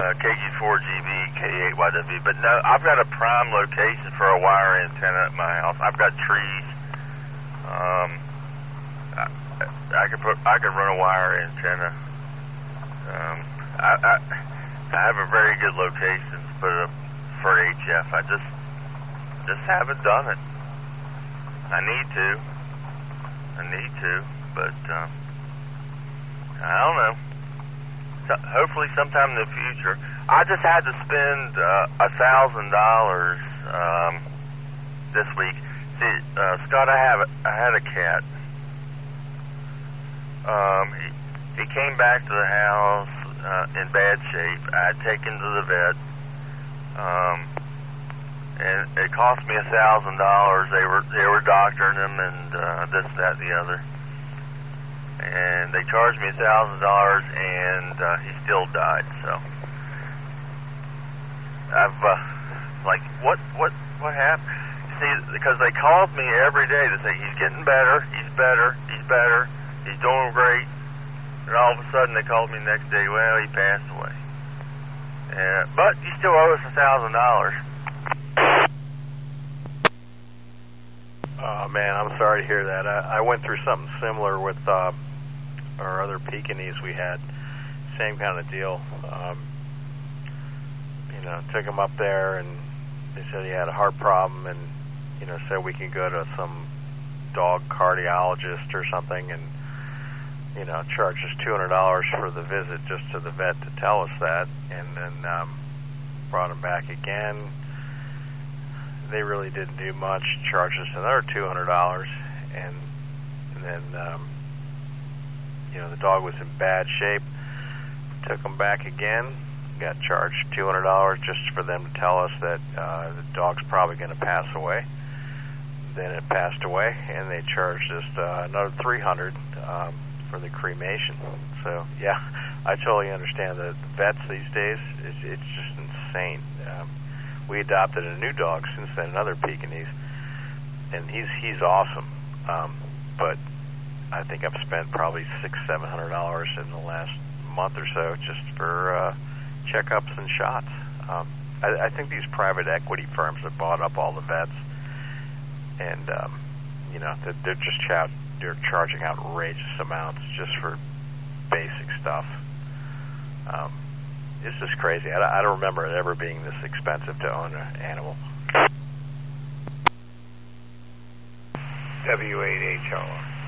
KG4GB, K8YW, but no, I've got a prime location for a wire antenna at my house. I've got trees. I could run a wire antenna. I have a very good location to put it up for HF. I just haven't done it. I need to, but I don't know. So hopefully sometime in the future. I just had to spend $1,000 this week. See, Scott, I had a cat. He came back to the house in bad shape. I had taken to the vet, and it cost me $1,000. They were doctoring him and this, that, and the other, and they charged me $1,000, and he still died. So I've what happened? See, because they called me every day to say he's getting better, he's better, he's doing great. And all of a sudden, they called me the next day, well, he passed away. But you still owe us $1,000. Oh, man, I'm sorry to hear that. I went through something similar with our other Pekingese we had. Same kind of deal. Took him up there, and they said he had a heart problem, and, said we could go to some dog cardiologist or something, and charged us $200 for the visit just to the vet to tell us that, and then brought him back again. They really didn't do much, charged us another $200, and then, the dog was in bad shape. Took him back again, got charged $200 just for them to tell us that the dog's probably going to pass away. Then it passed away, and they charged us another $300 for the cremation. So, yeah, I totally understand that vets these days, it's just insane. We adopted a new dog since then, another Pekingese, and he's awesome. But I think I've spent probably $600-700 in the last month or so just for checkups and shots. I think these private equity firms have bought up all the vets, and they're just they're charging outrageous amounts just for basic stuff. It's just crazy. I don't remember it ever being this expensive to own an animal. W8HR.